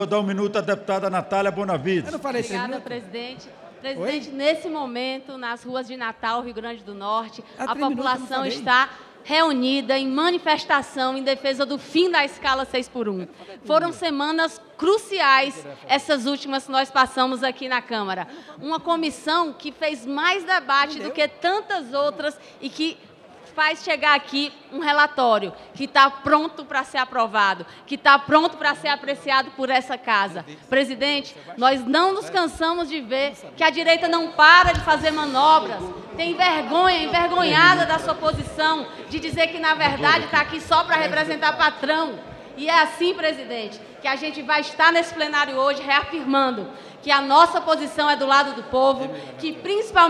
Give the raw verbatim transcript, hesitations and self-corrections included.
Eu dou um minuto à deputada Natália Bonavides. Eu não falei Obrigada, minutos? presidente. Presidente, Oi? nesse momento, nas ruas de Natal, Rio Grande do Norte, Há a três minutos eu não população falei. está reunida em manifestação em defesa do fim da escala seis por um. Foram semanas cruciais essas últimas que nós passamos aqui na Câmara. Uma comissão que fez mais debate do que tantas outras e que faz chegar aqui um relatório que está pronto para ser aprovado, que está pronto para ser apreciado por essa casa. Presidente, nós não nos cansamos de ver que a direita não para de fazer manobras, tem vergonha, envergonhada da sua posição, de dizer que, na verdade, está aqui só para representar patrão. E é assim, presidente, que a gente vai estar nesse plenário hoje reafirmando que a nossa posição é do lado do povo, que, principalmente,